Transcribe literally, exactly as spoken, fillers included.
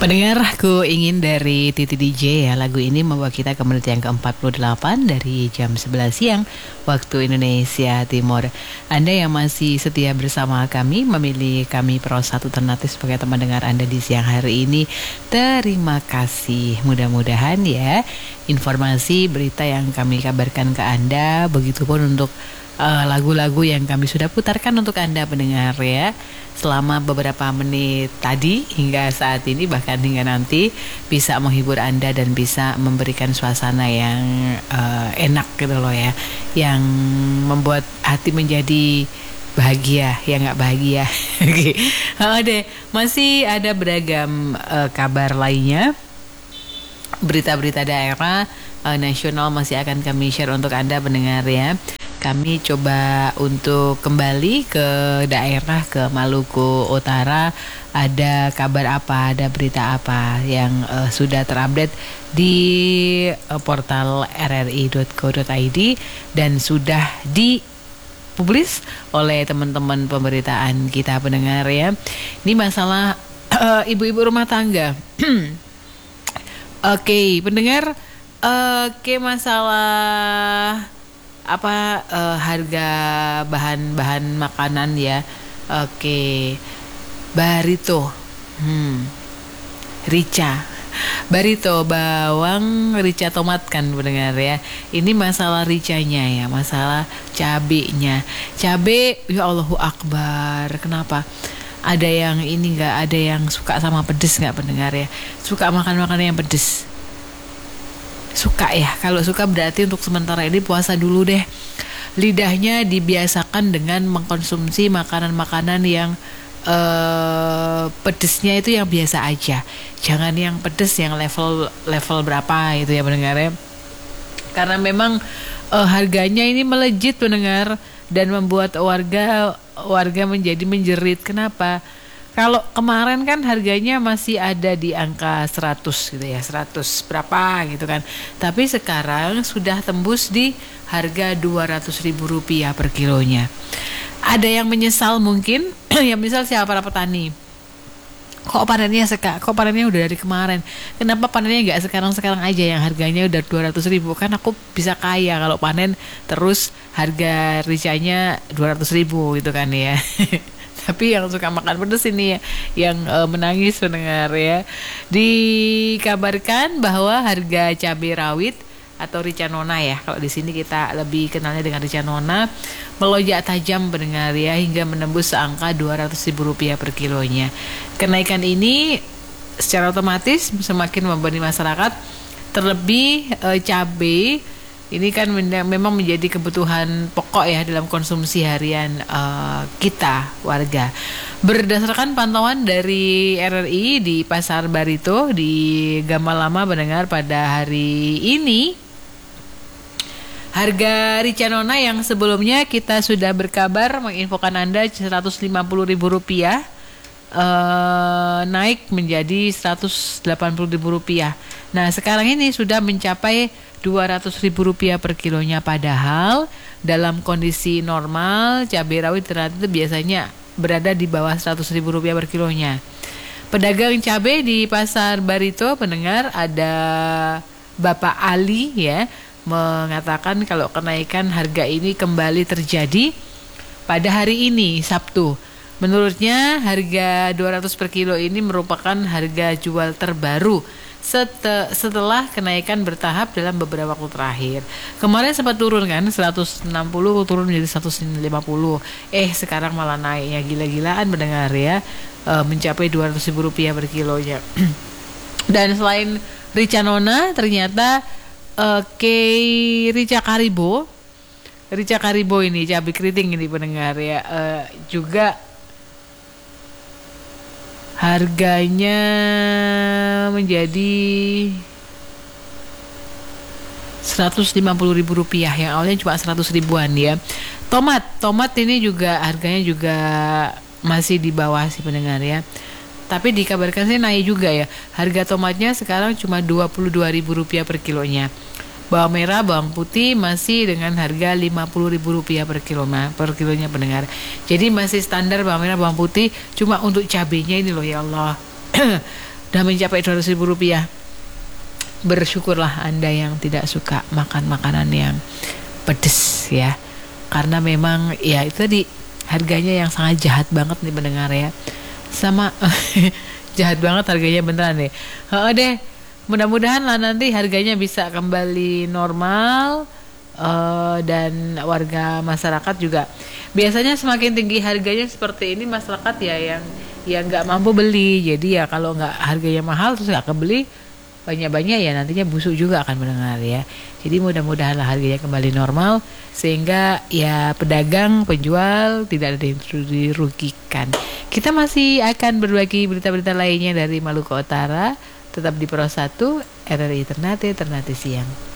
Pendengar, aku ingin dari Titi D J ya. Lagu ini membawa kita ke menit yang ke empat puluh delapan dari jam sebelas siang waktu Indonesia Timur. Anda yang masih setia bersama kami, memilih kami Pro satu Alternatif sebagai teman dengar Anda di siang hari ini, terima kasih. Mudah-mudahan ya informasi berita yang kami kabarkan ke Anda, begitupun untuk uh, lagu-lagu yang kami sudah putarkan untuk Anda pendengar ya, selama beberapa menit tadi hingga saat ini, bahkan hingga nanti, bisa menghibur Anda dan bisa memberikan suasana yang uh, enak gitu loh ya, yang membuat hati menjadi bahagia, ya nggak bahagia. Oh deh, masih ada beragam uh, kabar lainnya, berita-berita daerah uh, nasional masih akan kami share untuk Anda pendengar ya. Kami coba untuk kembali ke daerah, ke Maluku Utara. Ada kabar apa, ada berita apa yang uh, sudah terupdate di uh, portal r r i dot co dot i d dan sudah dipublis oleh teman-teman pemberitaan kita pendengar ya. Ini masalah uh, ibu-ibu rumah tangga. Oke, okay, pendengar, oke okay, masalah apa uh, harga bahan-bahan makanan ya. Oke, barito, hmm, rica, barito, bawang, rica, tomat kan mendengar ya. Ini masalah ricanya ya, masalah cabenya. Cabe, ya Allahu Akbar. Kenapa? Ada yang ini nggak? Ada yang suka sama pedes nggak pendengar ya? Suka makan makanan yang pedes? Suka ya, kalau suka berarti untuk sementara ini puasa dulu deh. Lidahnya dibiasakan dengan mengkonsumsi makanan-makanan yang uh, pedesnya itu yang biasa aja. Jangan yang pedes yang level level berapa itu ya pendengar ya. Karena memang uh, harganya ini melejit pendengar dan membuat warga warga menjadi menjerit. Kenapa? Kalau kemarin kan harganya masih ada di angka seratus gitu ya, seratus berapa gitu kan. Tapi sekarang sudah tembus di harga dua ratus ribu rupiah per kilonya. Ada yang menyesal mungkin, yang misal siapa para petani. Kok panennya seka, kok panennya udah dari kemarin. Kenapa panennya nggak sekarang-sekarang aja yang harganya udah dua ratus ribu? Kan aku bisa kaya kalau panen terus harga ricanya dua ratus ribu gitu kan ya. Tapi yang suka makan pedas ini ya, yang uh, menangis pendengar ya. Dikabarkan bahwa harga cabai rawit atau rica nona ya, kalau di sini kita lebih kenalnya dengan rica nona, melonjak tajam pendengar ya, hingga menembus angka dua ratus ribu rupiah per kilonya. Kenaikan ini secara otomatis semakin membebani masyarakat, terlebih uh, cabai ini kan memang menjadi kebutuhan pokok ya dalam konsumsi harian uh, kita warga. Berdasarkan pantauan dari R R I di Pasar Barito di Gamalama mendengar pada hari ini, harga rica nona yang sebelumnya kita sudah berkabar menginfokan Anda seratus lima puluh ribu rupiah uh, naik menjadi seratus delapan puluh ribu rupiah. Nah sekarang ini sudah mencapai dua ratus ribu rupiah per kilonya, padahal dalam kondisi normal cabai rawit ternyata biasanya berada di bawah seratus ribu rupiah per kilonya. Pedagang cabai di Pasar Barito pendengar, ada Bapak Ali ya, mengatakan kalau kenaikan harga ini kembali terjadi pada hari ini Sabtu. Menurutnya harga dua ratus per kilo ini merupakan harga jual terbaru setelah kenaikan bertahap dalam beberapa waktu terakhir. Kemarin sempat turun kan, seratus enam puluh turun menjadi seratus lima puluh. Eh sekarang malah naik ya, gila-gilaan mendengar ya, e, mencapai dua ratus ribu rupiah per kilonya. Dan selain rica nona, ternyata e, ke rica karibo, rica karibo ini cabai keriting ini pendengar ya, e, juga harganya menjadi seratus lima puluh ribu rupiah, yang awalnya cuma seratus ribuan ya. Tomat, tomat ini juga harganya juga masih di bawah sih pendengar ya. Tapi dikabarkan sih naik juga ya. Harga tomatnya sekarang cuma dua puluh dua ribu rupiah per kilonya. Bawang merah, bawang putih masih dengan harga lima puluh ribu rupiah per kilo per kilonya pendengar. Jadi masih standar bawang merah, bawang putih, cuma untuk cabenya ini loh ya Allah. udah mencapai dua ratus ribu rupiah. Bersyukurlah Anda yang tidak suka makan makanan yang pedes ya, karena memang ya itu tadi harganya yang sangat jahat banget nih pendengar ya, sama jahat banget harganya beneran deh. Heeh deh, mudah-mudahan lah nanti harganya bisa kembali normal. Uh, dan warga masyarakat juga biasanya semakin tinggi harganya seperti ini, masyarakat ya yang yang nggak mampu beli, jadi ya kalau nggak harganya mahal terus nggak kebeli banyak-banyak ya nantinya busuk juga akan mendengar ya. Jadi mudah-mudahan lah harganya kembali normal sehingga ya pedagang penjual tidak ada yang dirugikan. Kita masih akan berbagi berita-berita lainnya dari Maluku Utara, tetap di Pro satu R R I Ternate Ternate Siang.